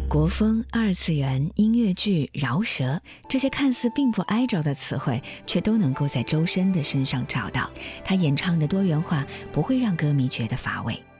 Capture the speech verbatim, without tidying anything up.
国风、二次元、音乐剧、饶舌，这些看似并不挨着的词汇，却都能够在周深的身上找到。他演唱的多元化不会让歌迷觉得乏味。